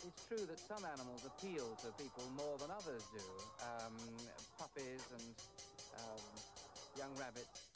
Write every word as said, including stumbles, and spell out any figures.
it's true that some animals appeal to people more than others do. Um, puppies and um, young rabbits